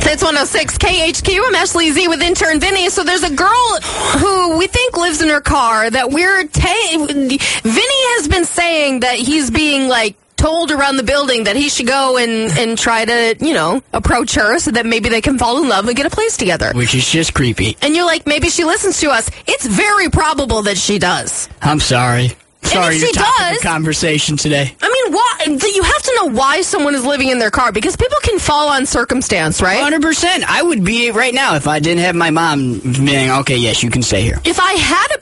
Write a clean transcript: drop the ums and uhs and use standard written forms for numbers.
It's 106 KHQ. I'm Ashley Z with intern Vinny. So there's a girl who we think lives in her car that Vinny has been saying that he's being told around the building that he should go and try to, approach her so that maybe they can fall in love and get a place together. Which is just creepy. And you're like, maybe she listens to us. It's very probable that she does. I'm sorry. Sorry, your topic of conversation today. I mean, why? You have to know why someone is living in their car, because people can fall on circumstance, right? 100%. I would be right now if I didn't have my mom being, okay, yes, you can stay here. If I had a